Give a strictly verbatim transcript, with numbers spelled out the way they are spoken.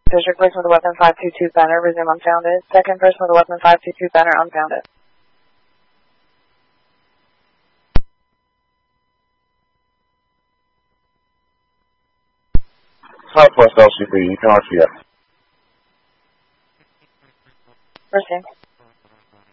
District person with a weapon five two two banner, resume unfounded. Second person with a weapon five two two banner, unfounded. Southwest L C B, you can R T F. Resume.